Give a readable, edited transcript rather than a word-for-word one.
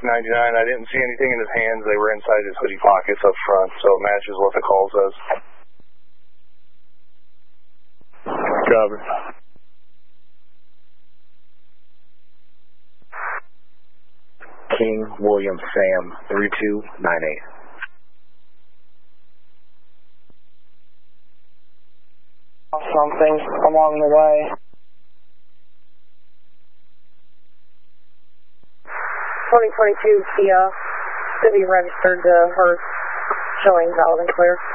99. I didn't see anything in his hands. They were inside his hoodie pockets up front, so it matches what the call says. Cover. King William Sam 3298. Something along the way. 2022 Kia, city registered to Hearst, showing valid and clear.